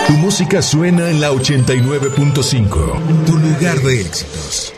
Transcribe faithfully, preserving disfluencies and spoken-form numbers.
Tu música suena en la ochenta y nueve punto cinco. Tu lugar de éxitos.